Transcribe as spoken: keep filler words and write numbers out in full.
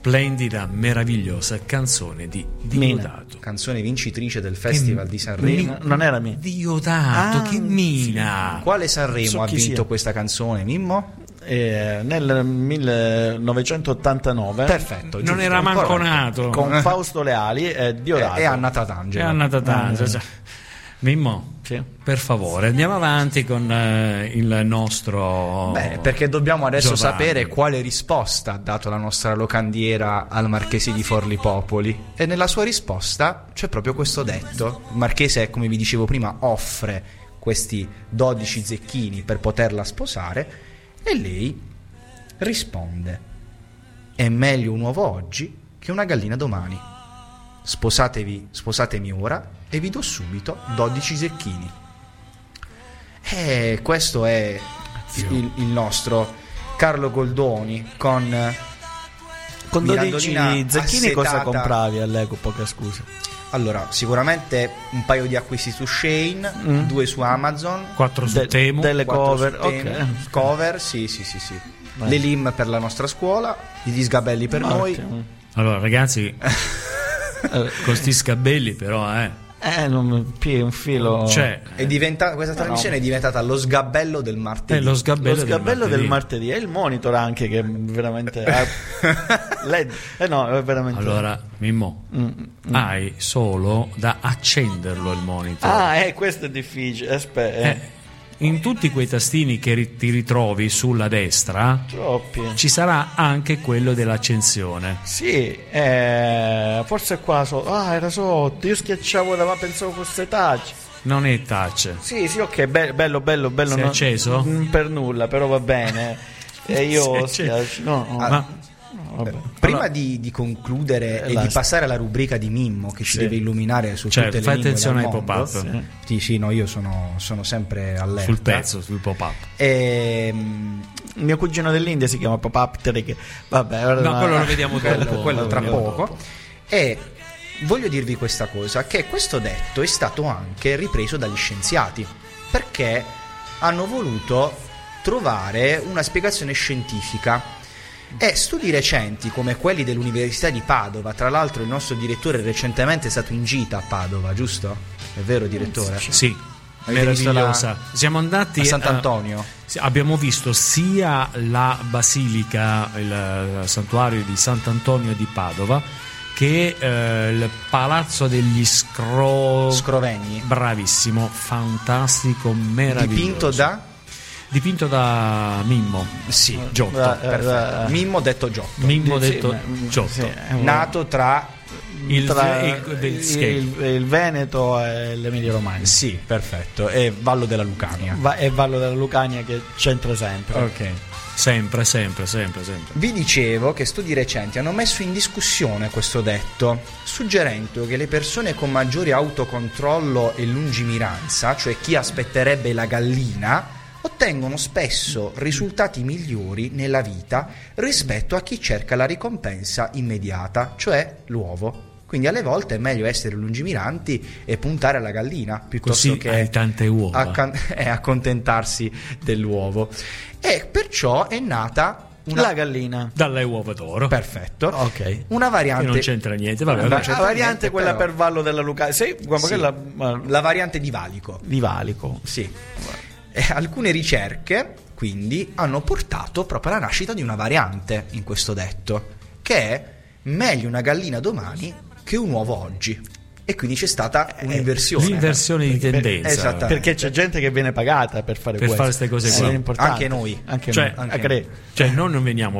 splendida, meravigliosa canzone di Diodato. Canzone vincitrice del Festival che di Sanremo. Non era Mina. Diodato, Ah, che Mina. Quale Sanremo So ha chi vinto sia. questa canzone, Mimmo? Eh, nel millenovecentottantanove. Perfetto. Non giusto, era manco corretto. nato. Con Fausto Leali e Diodato. E, e Anna È Tatangelo. Anna Tatangelo. Ah, cioè. Mimmo, Sì. per favore, andiamo avanti con eh, il nostro. Beh, perché dobbiamo adesso Giovanni. sapere quale risposta ha dato la nostra locandiera al Marchese di Forli Popoli. E nella sua risposta c'è proprio questo detto. Il Marchese, come vi dicevo prima, offre questi dodici zecchini per poterla sposare e lei risponde: è meglio un uovo oggi che una gallina domani. Sposatevi, sposatemi ora e vi do subito dodici zecchini. E questo è il, il nostro Carlo Goldoni con Con dodici Mirandolina zecchini cosa assetata. compravi all'epoca, scusa? Allora, sicuramente un paio di acquisti su Shein, Mm. due su Amazon, quattro su De- Temu. delle quattro cover, su Temu, ok. cover, sì, sì, sì, sì. Vai. Le lim per la nostra scuola, gli sgabelli per noi. Ottimo. Allora, ragazzi, con sti scabelli, però, eh. Eh, non più un filo. Cioè, È diventa- questa trasmissione è diventata lo sgabello del è martedì. lo lo sgabello, sgabello del martedì. martedì e il monitor anche che veramente ha- L E D. Eh no, è veramente. Allora, Mimmo, Mm, mm. hai solo da accenderlo il monitor. Ah, eh, questo è difficile. Aspetta, eh. Eh, in tutti quei tastini che ri- ti ritrovi sulla destra Troppi. ci sarà anche quello dell'accensione. Sì, eh, forse qua so- ah, era sotto. Io schiacciavo da ma pensavo fosse touch. Non è touch. Sì, sì, ok, be- bello, bello, bello. Si è no- acceso? mm, Per nulla, però va bene. E io Si è acceso. schiaccio- no, no, Ah, Ma no, vabbè. Prima Allora, di, di concludere Eh, e di basta. passare alla rubrica di Mimmo che ci Sì. deve illuminare su Certo, tutte le fai lingue attenzione del ai mondo. pop-up. Sì. Sì, sì, no, io sono, sono sempre allerta. sul pezzo, sul pop-up. Ehm, mio cugino dell'India si chiama Pop-Up Trick. Vabbè, ora No, quello lo vediamo quello, dopo. quello tra Quello poco. E voglio dirvi questa cosa, che questo detto è stato anche ripreso dagli scienziati, perché hanno voluto trovare una spiegazione scientifica. E studi recenti come quelli dell'Università di Padova, tra l'altro il nostro direttore recentemente è stato in gita a Padova, giusto? È vero, direttore? Sì, Avete visto meravigliosa. Siamo andati A Sant'Antonio. eh, sì, abbiamo visto sia la basilica, il eh, santuario di Sant'Antonio di Padova, che eh, il palazzo degli Scro... Scrovegni. Bravissimo, fantastico, meraviglioso. Dipinto da? Dipinto da Mimmo. Sì, Giotto. Eh, perfetto. eh, Mimmo detto Giotto. Mimmo sì, detto ma- Giotto. sì, è un- Nato tra... Il, tra il- del il, skate. il- il Veneto e l'Emilia Romagna. Sì, perfetto. E Vallo della Lucania. Va- e Vallo della Lucania che c'entra sempre. Ok. Sempre, sempre, sempre, sempre. Vi dicevo che studi recenti hanno messo in discussione questo detto, suggerendo che le persone con maggiore autocontrollo e lungimiranza, cioè chi aspetterebbe la gallina, ottengono spesso risultati migliori nella vita rispetto a chi cerca la ricompensa immediata, cioè l'uovo. Quindi alle volte è meglio essere lungimiranti e puntare alla gallina piuttosto Così che hai tante uova. accan- eh, accontentarsi dell'uovo. E perciò è nata una... La gallina. Dalle uova d'oro. Perfetto. Ok. Una Che variante... non c'entra niente. Vabbè, Non vabbè. c'entra La variante niente, quella però- per Vallo della Lucania. Sì, guarda Sì. che la, ma- La variante di valico. di Valico. Sì. E alcune ricerche, quindi, hanno portato proprio alla nascita di una variante in questo detto, che è meglio una gallina domani che un uovo oggi. E quindi c'è stata un'inversione. L'inversione di tendenza. Esattamente. Perché c'è gente che viene pagata per fare Per questo. fare queste cose Eh, qua. è importante. Anche noi. Anche Cioè, noi. anche Anche noi. Cioè, noi non veniamo